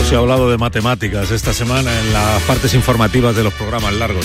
se ha hablado de matemáticas esta semana en las partes informativas de los programas largos.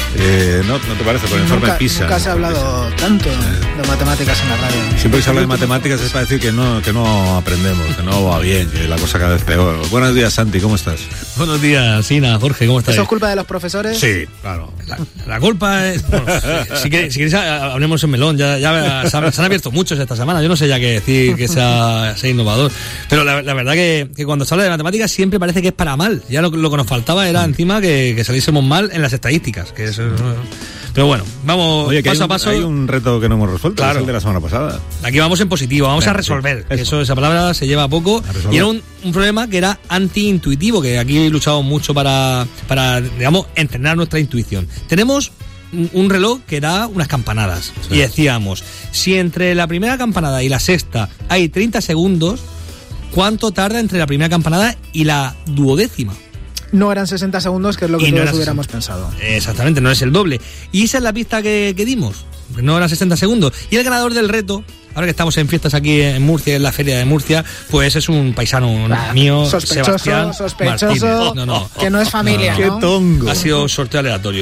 ¿No te parece? Con el informe PISA. Nunca se ha hablado tanto de matemáticas en la radio. Siempre que se habla de matemáticas es para decir que no aprendemos, que no va bien, que la cosa cada vez peor. Buenos días, Santi, ¿cómo estás? Buenos días, Sina, Jorge, ¿cómo estás? ¿Eso es culpa de los profesores? Sí, claro. La culpa es... Bueno, si queréis hablemos en melón, ya se han abierto muchos esta semana, yo no sé ya qué decir, que sea innovador, pero la verdad que cuando se habla de matemáticas siempre parece que es para mal. Ya lo que nos faltaba era encima que saliésemos mal en las estadísticas, que eso... Pero bueno, vamos. Oye, paso a paso. Hay un reto que no hemos resuelto, claro, es el de la semana pasada. Aquí vamos en positivo, vamos a resolver. Sí, esa palabra se lleva a poco. Y era un problema que era anti-intuitivo, que aquí he luchado mucho para digamos, entrenar nuestra intuición. Tenemos un reloj que da unas campanadas. Sí. Y decíamos, si entre la primera campanada y la sexta hay 30 segundos, ¿cuánto tarda entre la primera campanada y la duodécima? No eran 60 segundos, que es lo que todos hubiéramos pensado. Exactamente, no es el doble. Y esa es la pista que dimos. No eran 60 segundos. Y el ganador del reto, ahora que estamos en fiestas aquí en Murcia, en la feria de Murcia, pues es un paisano mío, Sebastián sospechoso, que no es familia, ¿no? ¡Qué tongo! Ha sido sorteo aleatorio.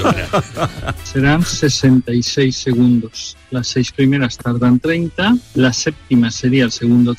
Serán 66 segundos. Las 6 primeras tardan 30, la séptima sería el segundo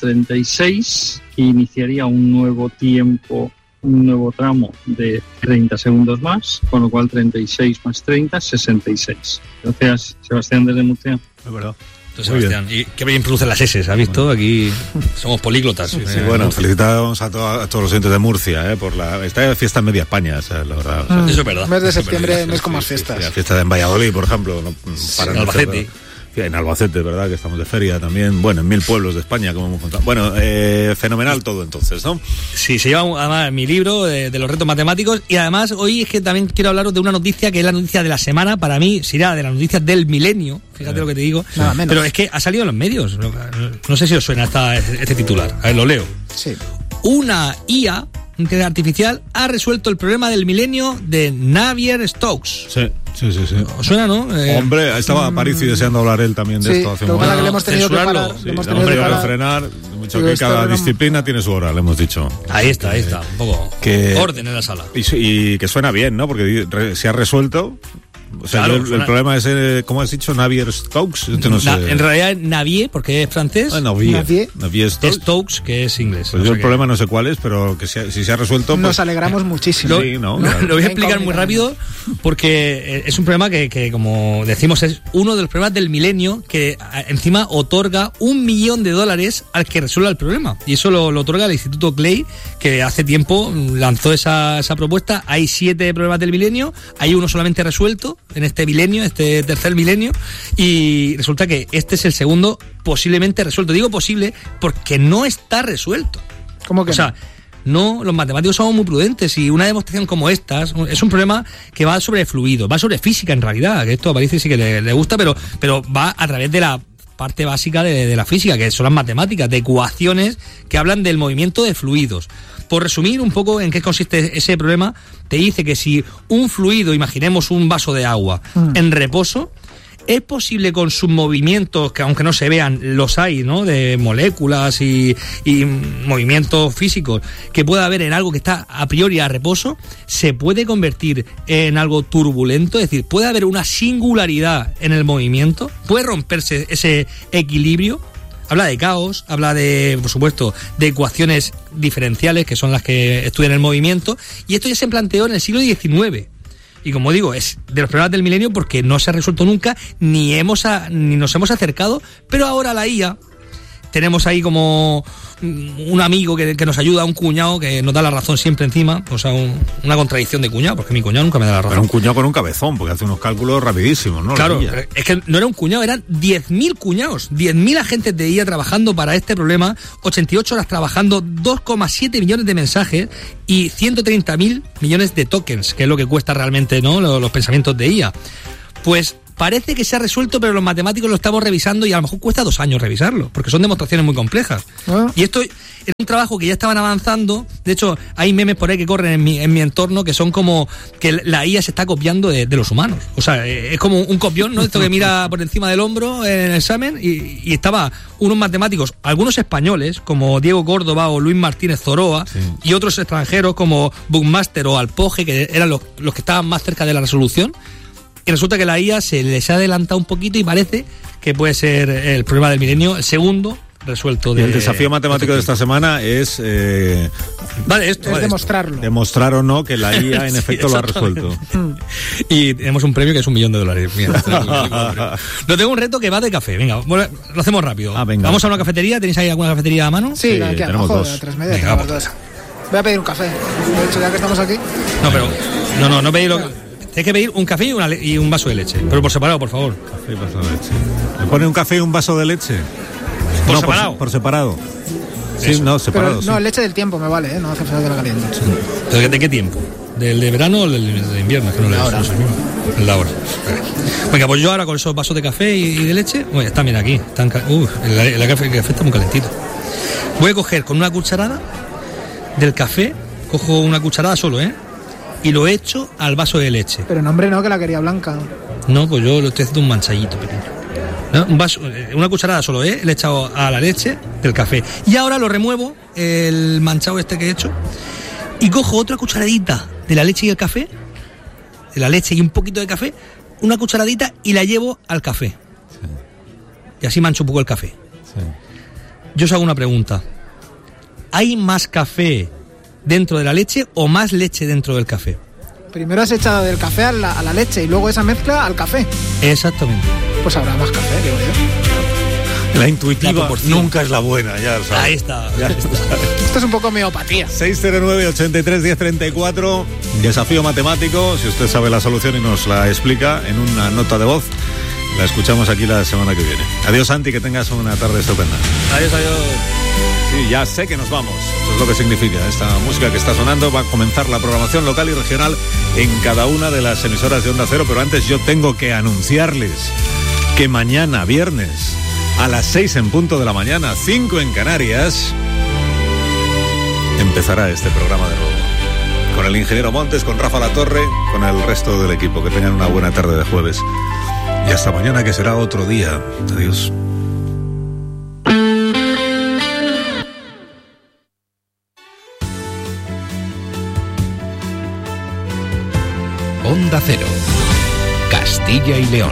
36, y iniciaría un nuevo tiempo, un nuevo tramo de 30 segundos más, con lo cual 36 más 30, 66. Gracias, Sebastián, desde Murcia. Es verdad. Sebastián, y qué bien producen las S, ¿has visto? Bueno. Aquí somos políglotas. Sí, bueno, felicitamos a todos los oyentes de Murcia, por esta fiesta en media España, la verdad. Eso es verdad. Mes de septiembre, mes con más fiestas. La fiesta en Valladolid, por ejemplo, en Albacete. En Albacete, ¿verdad? Que estamos de feria también. Bueno, en 1000 pueblos de España, como hemos contado. Bueno, fenomenal todo entonces, ¿no? Sí, se lleva además mi libro de los retos matemáticos, y además hoy es que también quiero hablaros de una noticia que es la noticia de la semana. Para mí será de las noticias del milenio, fíjate lo que te digo. Nada menos. Pero es que ha salido en los medios. No sé si os suena este titular. A ver, lo leo. Sí. Una IA, inteligencia artificial, ha resuelto el problema del milenio de Navier-Stokes. Sí. ¿Os suena, no? Hombre, estaba París y deseando hablar él también de esto hace un momento. Que le hemos tenido que parar. Hombre, que frenar. Mucho que cada disciplina tiene su hora, le hemos dicho. Ahí está. Un poco orden en la sala. Y que suena bien, ¿no? Porque se ha resuelto. O sea, claro, el problema es, ¿cómo has dicho? Navier-Stokes. No sé. En realidad Navier, porque es francés. Navier-Stokes, que es inglés. Pues yo el problema no sé cuál es, pero que si se ha resuelto... Nos pues, alegramos muchísimo. Lo voy a explicar muy rápido, porque es un problema que, como decimos, es uno de los problemas del milenio, que encima otorga $1 millón al que resuelva el problema. Y eso lo otorga el Instituto Clay, que hace tiempo lanzó esa propuesta. Hay 7 problemas del milenio, hay uno solamente resuelto en este milenio, este tercer milenio, y resulta que este es el segundo posiblemente resuelto. Digo posible porque no está resuelto. ¿Cómo que? O sea, no, los matemáticos somos muy prudentes, y una demostración como esta es un problema que va sobre fluido, va sobre física en realidad, que esto a París sí que le gusta, pero va a través de la parte básica de la física, que son las matemáticas, de ecuaciones que hablan del movimiento de fluidos. Por resumir un poco en qué consiste ese problema, te dice que si un fluido, imaginemos un vaso de agua, en reposo, es posible con sus movimientos, que aunque no se vean, los hay, ¿no? De moléculas y movimientos físicos, que pueda haber en algo que está a priori a reposo, se puede convertir en algo turbulento, es decir, puede haber una singularidad en el movimiento, puede romperse ese equilibrio. Habla de caos, habla de, por supuesto, de ecuaciones diferenciales, que son las que estudian el movimiento, y esto ya se planteó en el siglo XIX. Y como digo, es de los problemas del milenio porque no se ha resuelto nunca, ni nos hemos acercado, pero ahora la IA, tenemos ahí como un amigo que nos ayuda, un cuñado que nos da la razón siempre encima, o sea, una contradicción de cuñado, porque mi cuñado nunca me da la razón. Pero un cuñado con un cabezón, porque hace unos cálculos rapidísimos, ¿no? Claro, es que no era un cuñado, eran 10.000 cuñados, 10.000 agentes de IA trabajando para este problema, 88 horas trabajando, 2,7 millones de mensajes y 130.000 millones de tokens, que es lo que cuesta realmente, ¿no? Los pensamientos de IA. Pues parece que se ha resuelto, pero los matemáticos lo estamos revisando y a lo mejor cuesta 2 años revisarlo, porque son demostraciones muy complejas. Y esto era un trabajo que ya estaban avanzando. De hecho, hay memes por ahí que corren en mi entorno que son como que la IA se está copiando de los humanos. O sea, es como un copión, ¿no? Esto que mira por encima del hombro en el examen y estaba unos matemáticos, algunos españoles, como Diego Córdoba o Luis Martínez Zoroa, y otros extranjeros como Bookmaster o Alpoge, que eran los que estaban más cerca de la resolución. Y resulta que la IA se les ha adelantado un poquito y parece que puede ser el problema del milenio, el segundo resuelto. El desafío matemático de esta semana es demostrarlo. Demostrar o no que la IA en efecto lo ha resuelto. Y tenemos un premio que es $1 millón. Mira, no, tengo un reto que va de café. Venga, lo hacemos rápido. Venga. Vamos a una cafetería. ¿Tenéis ahí alguna cafetería a mano? Sí, aquí tenemos abajo, dos. a 3:30 tenemos dos. Voy a pedir un café. De hecho, ya que estamos aquí. No pedís Tienes que pedir un café y un vaso de leche. Pero por separado, por favor. Café y vaso de leche. ¿Me pone un café y un vaso de leche? ¿Por separado? Por separado. Sí, Eso. no, separado. Pero, no, leche del tiempo me vale, ¿eh? No hace falta que la caliente. Sí. ¿Pero de qué tiempo? ¿Del de verano o del de invierno? Que no la hora. El de ahora. Venga, pues yo ahora con esos vasos de café y de leche. Bueno, están bien aquí. El café está muy calentito. Voy a coger con una cucharada del café. Cojo una cucharada solo, y lo echo al vaso de leche. Pero no, hombre, no, que la quería blanca. No, pues yo lo estoy haciendo un manchadito pequeño. ¿No? Una cucharada solo, le he echado a la leche del café. Y ahora lo remuevo, el manchado este que he hecho, y cojo otra cucharadita de la leche y el café, de la leche y un poquito de café, una cucharadita y la llevo al café. Sí. Y así mancho un poco el café. Sí. Yo os hago una pregunta. ¿Hay más café dentro de la leche o más leche dentro del café? Primero has echado del café a la leche y luego esa mezcla al café. Exactamente. Pues habrá más café, digo yo. La intuitiva nunca es la buena, ya lo sabes. Ahí está. Esto es un poco homeopatía. 609-83-1034, desafío matemático. Si usted sabe la solución y nos la explica en una nota de voz, la escuchamos aquí la semana que viene. Adiós, Santi, que tengas una tarde estupenda. Adiós. Sí, ya sé que nos vamos. Eso es lo que significa. Esta música que está sonando va a comenzar la programación local y regional en cada una de las emisoras de Onda Cero, pero antes yo tengo que anunciarles que mañana, viernes, a las 6 en punto de la mañana, 5 en Canarias, empezará este programa de nuevo. Con el ingeniero Montes, con Rafa Latorre, con el resto del equipo. Que tengan una buena tarde de jueves. Y hasta mañana, que será otro día. Adiós. Onda Cero, Castilla y León.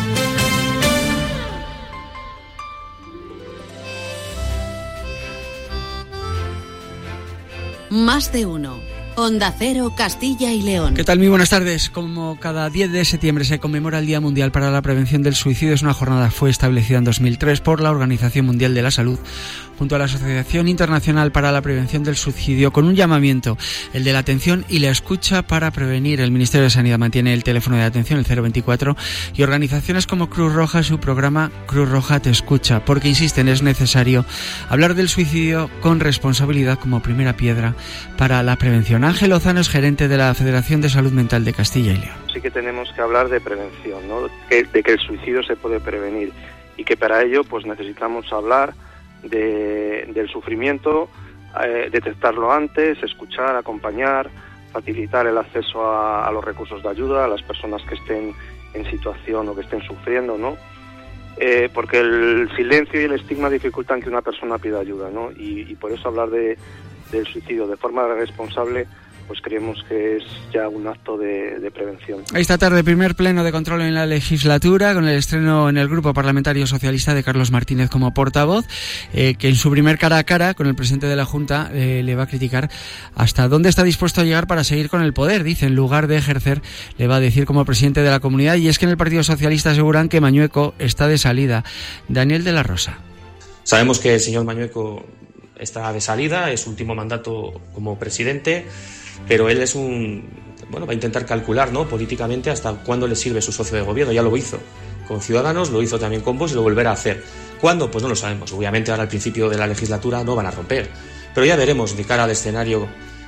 Más de uno. Onda Cero, Castilla y León. ¿Qué tal? Muy buenas tardes. Como cada 10 de septiembre se conmemora el Día Mundial para la Prevención del Suicidio, es una jornada que fue establecida en 2003 por la Organización Mundial de la Salud junto a la Asociación Internacional para la Prevención del Suicidio, con un llamamiento, el de la atención y la escucha para prevenir. El Ministerio de Sanidad mantiene el teléfono de atención, el 024, y organizaciones como Cruz Roja, su programa Cruz Roja te escucha, porque insisten, es necesario hablar del suicidio con responsabilidad como primera piedra para la prevención. Ángel Lozano es gerente de la Federación de Salud Mental de Castilla y León. Sí que tenemos que hablar de prevención, ¿no? De que el suicidio se puede prevenir y que para ello pues necesitamos hablar del sufrimiento, detectarlo antes, escuchar, acompañar, facilitar el acceso a los recursos de ayuda a las personas que estén en situación o que estén sufriendo, ¿no? Porque el silencio y el estigma dificultan que una persona pida ayuda, ¿no? Y por eso hablar del suicidio de forma responsable, pues creemos que es ya un acto de prevención. Esta tarde, primer pleno de control en la legislatura, con el estreno en el Grupo Parlamentario Socialista de Carlos Martínez como portavoz, que en su primer cara a cara con el presidente de la Junta le va a criticar hasta dónde está dispuesto a llegar para seguir con el poder. Dice, en lugar de ejercer, le va a decir como presidente de la comunidad. Y es que en el Partido Socialista aseguran que Mañueco está de salida. Daniel de la Rosa. Sabemos que el señor Mañueco está de salida, es su último mandato como presidente, pero él va a intentar calcular, ¿no?, políticamente hasta cuándo le sirve su socio de gobierno. Ya lo hizo con Ciudadanos, lo hizo también con Vox y lo volverá a hacer. ¿Cuándo? Pues no lo sabemos. Obviamente ahora al principio de la legislatura no van a romper, pero ya veremos de cara al escenario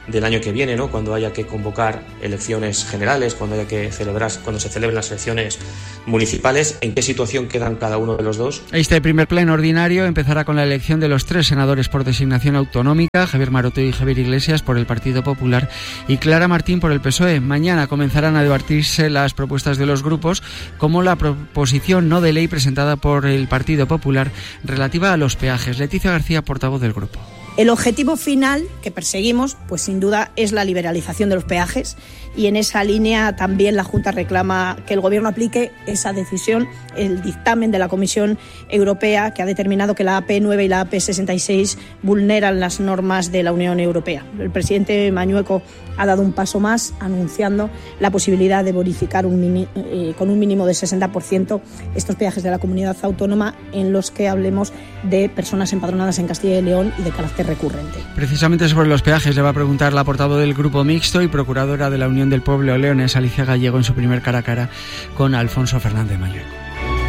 del año que viene, ¿no? Cuando haya que convocar elecciones generales, cuando se celebren las elecciones municipales, ¿en qué situación quedan cada uno de los dos? Este primer pleno ordinario empezará con la elección de los 3 senadores por designación autonómica, Javier Maroto y Javier Iglesias por el Partido Popular y Clara Martín por el PSOE. Mañana comenzarán a debatirse las propuestas de los grupos, como la proposición no de ley presentada por el Partido Popular relativa a los peajes. Leticia García, portavoz del grupo. El objetivo final que perseguimos, pues sin duda, es la liberalización de los peajes, y en esa línea también la Junta reclama que el Gobierno aplique esa decisión, el dictamen de la Comisión Europea, que ha determinado que la AP9 y la AP66 vulneran las normas de la Unión Europea. El presidente Mañueco ha dado un paso más, anunciando la posibilidad de bonificar con un mínimo de 60% estos peajes de la comunidad autónoma en los que hablemos de personas empadronadas en Castilla y León y de carácter recurrente. Precisamente sobre los peajes le va a preguntar la portavoz del Grupo Mixto y procuradora de la Unión del Pueblo Leones, Alicia Gallego, en su primer cara a cara con Alfonso Fernández Mañueco.